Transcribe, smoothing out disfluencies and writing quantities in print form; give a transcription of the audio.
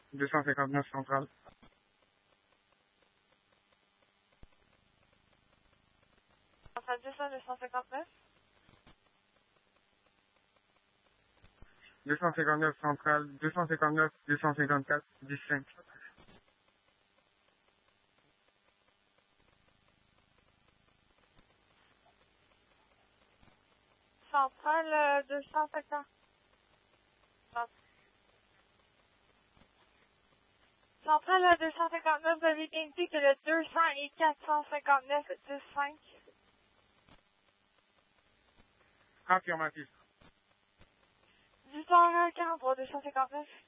259 centrale. Centrale 259. 259 centrale, 259, 254, 15. Centrale 250. Centrale 259, vous avez bien dit que le 200 et 459, 10-5. Affirmatif. 10h43, 259.